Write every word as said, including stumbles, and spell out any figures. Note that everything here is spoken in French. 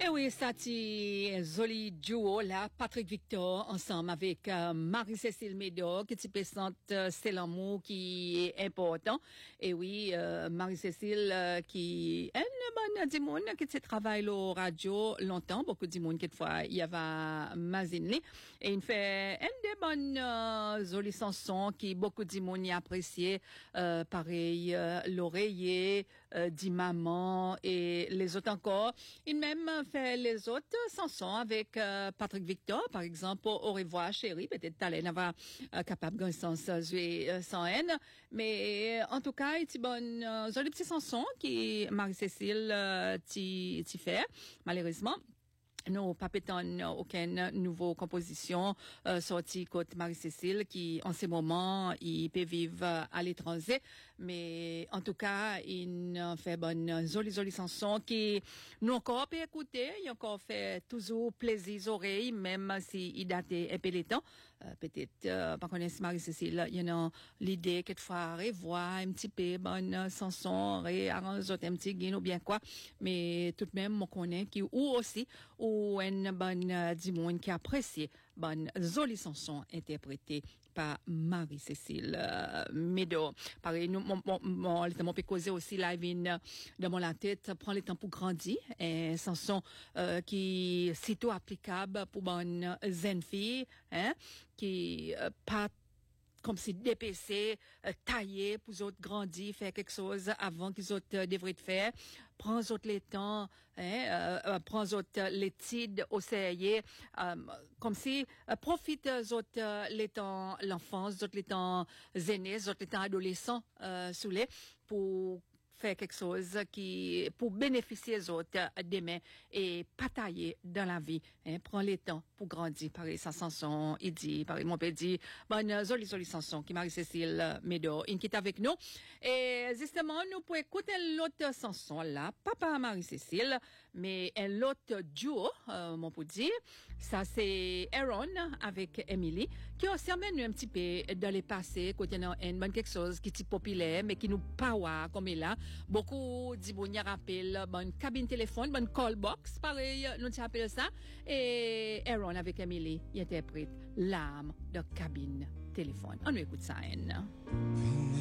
Eh oui, ça c'est joli duo là, Patrick Victor ensemble avec euh, Marie-Cécile Médor qui est présente, euh, c'est l'amour qui est important. Et oui, euh, Marie-Cécile euh, qui est une bonne dimoun qui travaille au radio longtemps, beaucoup de dimoun quelquefois il y avait Mazine et il fait une des bonnes euh, jolies chansons qui beaucoup de dimoun y apprécié, euh, pareil euh, l'oreiller, euh, dit maman et les autres encore. Il même fait les autres chansons avec euh, Patrick Victor, par exemple, Au revoir chérie, peut-être t'allais n'avoir euh, capable d'un sens jouer euh, sans haine, mais en tout cas, il y a bonne euh, jolie petite chanson qui Marie-Cécile euh, t'y t'y fait, malheureusement. Nous pas pétons aucune nouvelle composition euh, sortie côté Marie-Cécile qui en ce moment il peut vivre à l'étranger, mais en tout cas il fait bonne jolie jolie chanson qui nous encore peut écouter, il encore fait toujours plaisir aux oreilles même si il date un peu le temps. Euh, peut-être euh, pas connaître Marie-Cécile, il y a l'idée quelquefois revoir un petit peu bonne chanson, réarranger un petit gain ou bien quoi, mais tout de même on connaît qui ou aussi ou une bonne euh, dimoun qui apprécie bonne jolie chanson interprétée par Marie-Cécile euh, Médor. Pareil, nous, mon, mon, mon, le temps peut causer aussi live in dans mon la tête, prend le temps pour grandir, et chanson euh, qui sitôt applicable pour bonne jeune fille, hein, qui euh, pas comme si dépêcher, euh, tailler pour autres grandir, faire quelque chose avant qu'ils autres euh, devraient faire. Prends autres les temps, hein, euh, euh, prends autres l'étude au sérieux, euh, comme si euh, profite autres euh, les temps l'enfance, autres les temps aînés, autres les temps adolescents euh, sous les pour faire quelque chose qui pour bénéficier aux autres demain et pas tailler dans la vie, hein, prends le temps pour grandir. Pareil, sa chanson, il dit, pareil, mon père dit, bonne jolie jolie chanson qui Marie-Cécile Médor, il quitte avec nous. Et justement, nous pouvons écouter l'autre chanson là, papa Marie-Cécile, mais un autre duo, euh, mon pour dire, ça c'est Aaron avec Emily, qui a aussi amené un petit peu dans les passés, côté une bonne quelque chose qui est populaire, mais qui nous pas comme il là. Beaucoup d'Ibounia rappellent bonne cabine téléphone, bonne call box, pareil, nous appelle ça. Et Aaron avec Emily, il interprète l'âme de cabine téléphone. On écoute ça, hein.